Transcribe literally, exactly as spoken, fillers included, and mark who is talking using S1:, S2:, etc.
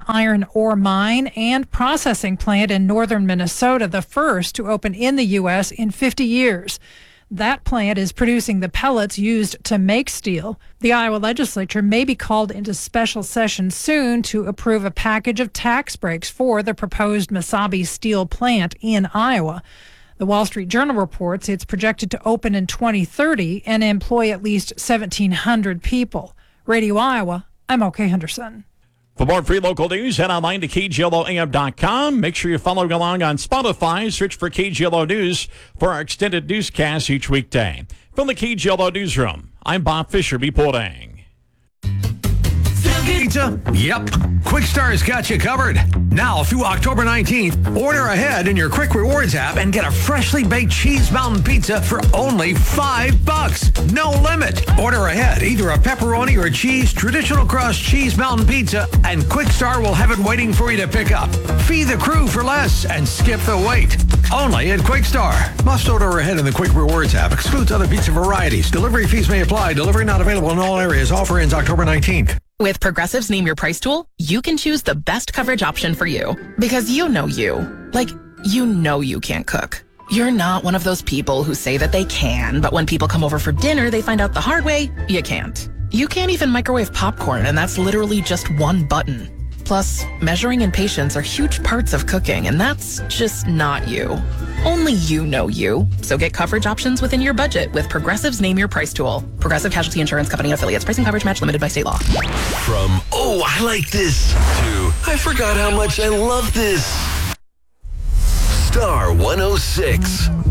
S1: iron ore mine and processing plant in northern Minnesota, the first to open in the U S in fifty years. That plant is producing the pellets used to make steel. The Iowa legislature may be called into special session soon to approve a package of tax breaks for the proposed Mesabi steel plant in Iowa. The Wall Street Journal reports it's projected to open in twenty thirty and employ at least seventeen hundred people. Radio Iowa, I'm OK Henderson.
S2: For more free local news, head online to K G L O A M dot com. Make sure you're following along on Spotify. Search for K G L O News for our extended newscast each weekday. From the K G L O Newsroom, I'm Bob Fisher reporting.
S3: Pizza? Yep. Quick Star's got you covered. Now through October nineteenth, order ahead in your Quick Rewards app and get a freshly baked Cheese Mountain Pizza for only five bucks. No limit. Order ahead either a pepperoni or cheese traditional crust Cheese Mountain Pizza, and Quick Star will have it waiting for you to pick up. Feed the crew for less and skip the wait. Only at Quick Star. Must order ahead in the Quick Rewards app. Excludes other pizza varieties. Delivery fees may apply. Delivery not available in all areas. Offer ends October nineteenth.
S4: With Progressive's Name Your Price tool, you can choose the best coverage option for you. Because you know you. Like, you know you can't cook. You're not one of those people who say that they can, but when people come over for dinner, they find out the hard way, you can't. You can't even microwave popcorn, and that's literally just one button. Plus, measuring and patience are huge parts of cooking, and that's just not you. Only you know you. So get coverage options within your budget with Progressive's Name Your Price tool. Progressive Casualty Insurance Company and affiliates. Pricing coverage match limited by state law.
S5: From, oh, I like this, to, I forgot how much I love this. Star one oh six.